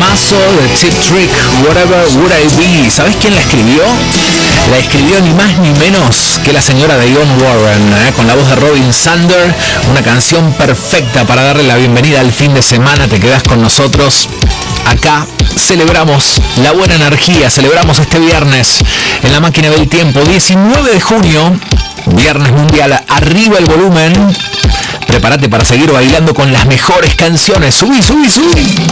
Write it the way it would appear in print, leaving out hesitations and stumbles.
temazo de Cheap Trick, Whatever Would I Be. ¿Sabés quién la escribió? La escribió ni más ni menos que la señora Dionne Warren, con la voz de Robin Zander. Una canción perfecta para darle la bienvenida al fin de semana. Te quedás con nosotros. Acá celebramos la buena energía, celebramos este viernes en la máquina del tiempo, 19 de junio, viernes mundial. Arriba el volumen. Prepárate para seguir bailando con las mejores canciones. Subí, subí, subí.